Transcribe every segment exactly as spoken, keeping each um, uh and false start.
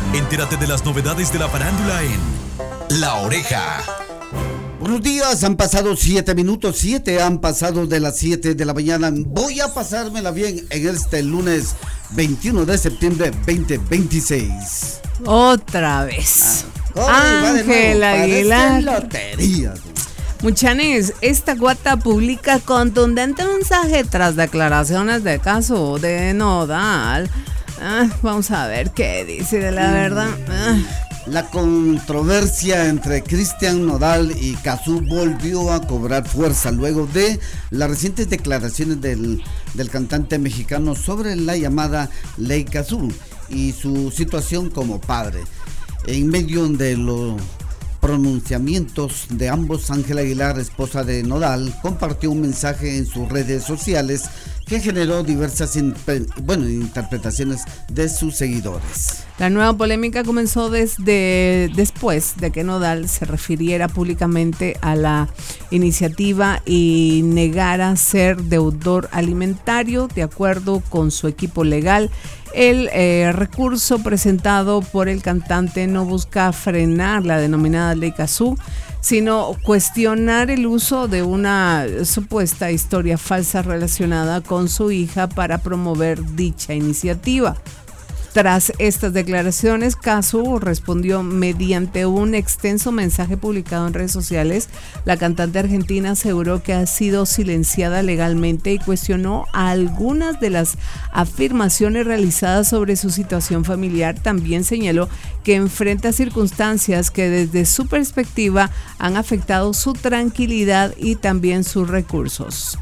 Entérate de las novedades de la farándula en La Oreja. Buenos días, han pasado siete minutos, siete han pasado de las siete de la mañana. Voy a pasármela bien en este lunes veintiuno de septiembre veinte veintiséis. Otra vez. Ah, Ángel Aguilar. Lotería. Muchanes, esta guata publica contundente mensaje tras declaraciones de caso de Nodal. Ah, vamos a ver qué dice de la verdad. Ah. La controversia entre Cristian Nodal y Cazzu volvió a cobrar fuerza luego de las recientes declaraciones del, del cantante mexicano sobre la llamada Ley Cazzu y su situación como padre. En medio de los pronunciamientos de ambos, Ángel Aguilar, esposa de Nodal, compartió un mensaje en sus redes sociales que generó diversas bueno, interpretaciones de sus seguidores. La nueva polémica comenzó desde después de que Nodal se refiriera públicamente a la iniciativa y negara ser deudor alimentario. De acuerdo con su equipo legal, el eh, recurso presentado por el cantante no busca frenar la denominada Ley Cazzu, sino cuestionar el uso de una supuesta historia falsa relacionada con su hija para promover dicha iniciativa. Tras estas declaraciones, Cazzu respondió mediante un extenso mensaje publicado en redes sociales. La cantante argentina aseguró que ha sido silenciada legalmente y cuestionó algunas de las afirmaciones realizadas sobre su situación familiar. También señaló que enfrenta circunstancias que desde su perspectiva han afectado su tranquilidad y también sus recursos.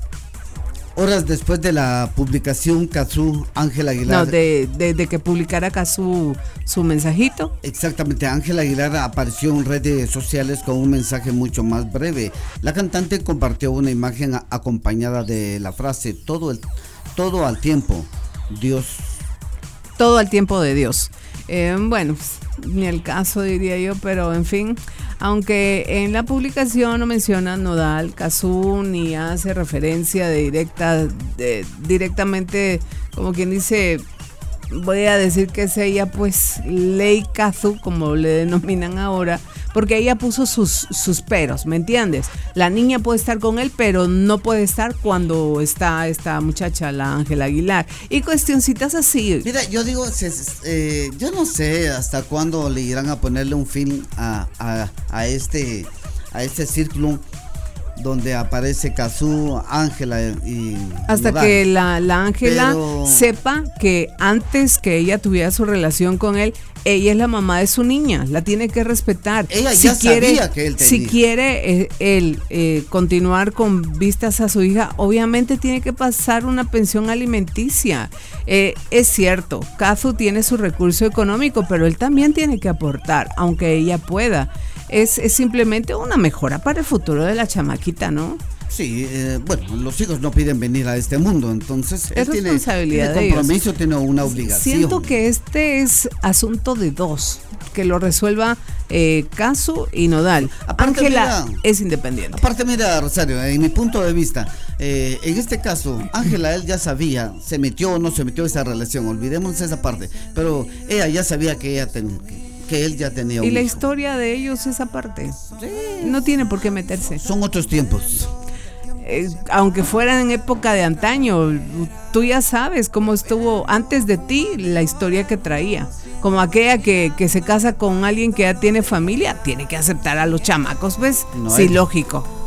Horas después de la publicación, Cazzu, Ángel Aguilar... No, de, de, de que publicara Cazzu su mensajito. Exactamente, Ángel Aguilar apareció en redes sociales con un mensaje mucho más breve. La cantante compartió una imagen a, acompañada de la frase, todo, el, todo al tiempo, Dios. Todo al tiempo de Dios. Eh, bueno, ni el caso diría yo, pero en fin, aunque en la publicación no menciona Nodal, Cazzu, ni hace referencia de directa, de, directamente, como quien dice, voy a decir que es ella, pues, Ley Cazzu, como le denominan ahora, porque ella puso sus, sus peros, ¿me entiendes? La niña puede estar con él, pero no puede estar cuando está esta muchacha, la Ángel Aguilar. Y cuestioncitas así. Mira, yo digo, eh, yo no sé hasta cuándo le irán a ponerle un fin a, a, a este a este círculo donde aparece Cazzu, Ángela y hasta Nodal. Que la, la Ángela Pero... sepa que antes que ella tuviera su relación con él, ella es la mamá de su niña, la tiene que respetar. Ella si ya quiere, sabía que él tenía. Si quiere eh, él eh, continuar con vistas a su hija, obviamente tiene que pasar una pensión alimenticia. Eh, es cierto, Cazzu tiene su recurso económico, pero él también tiene que aportar, aunque ella pueda. Es, es simplemente una mejora para el futuro de la chamaquita, ¿no? Sí, eh, bueno, los hijos no piden venir a este mundo, entonces es él responsabilidad tiene, tiene compromiso, de tiene una obligación. Siento que este es asunto de dos, que lo resuelva eh, Cazzu y Nodal. Ángela es independiente. Aparte, mira, Rosario, en mi punto de vista, eh, en este caso, Ángela, él ya sabía, se metió o no se metió a esa relación, olvidemos esa parte, pero ella ya sabía que ella tenía que que él ya tenía un y la hijo. Historia de ellos esa parte sí. No tiene por qué meterse. Son otros tiempos. Eh, aunque fuera en época de antaño, tú ya sabes cómo estuvo antes de ti la historia que traía, como aquella que, que se casa con alguien que ya tiene familia, tiene que aceptar a los chamacos, pues, no sí, es, lógico.